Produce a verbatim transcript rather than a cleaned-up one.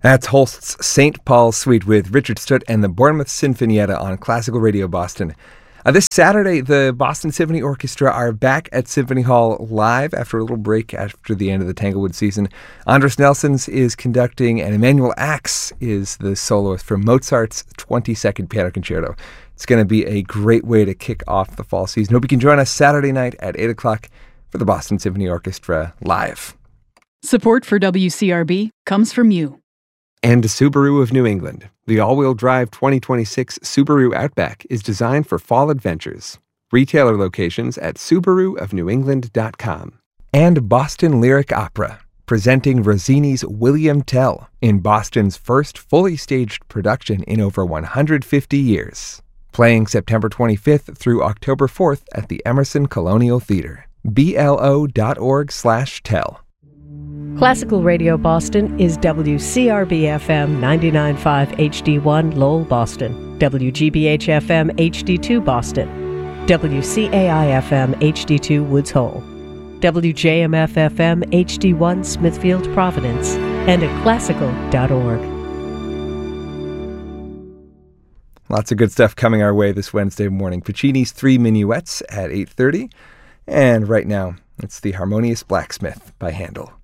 That's Holst's Saint Paul Suite with Richard Stutt and the Bournemouth Sinfonietta on Classical Radio Boston. Uh, this Saturday, the Boston Symphony Orchestra are back at Symphony Hall live after a little break after the end of the Tanglewood season. Andras Nelsons is conducting, and Emanuel Ax is the soloist for Mozart's twenty-second Piano Concerto. It's going to be a great way to kick off the fall season. Hope you can join us Saturday night at eight o'clock for the Boston Symphony Orchestra live. Support for W C R B comes from you. And Subaru of New England. The all-wheel drive twenty twenty-six Subaru Outback is designed for fall adventures. Retailer locations at subaru of new england dot com. And Boston Lyric Opera, presenting Rossini's William Tell in Boston's first fully staged production in over one hundred fifty years. Playing September twenty-fifth through October fourth at the Emerson Colonial Theater. B L O dot org slash tell. Classical Radio Boston is W C R B F M ninety-nine point five H D one Lowell, Boston, W G B H F M H D two Boston, W C A I F M H D two Woods Hole, W J M F F M H D one Smithfield, Providence, and at classical dot org. Lots of good stuff coming our way this Wednesday morning. Puccini's Three Minuets at eight thirty, and right now it's The Harmonious Blacksmith by Handel.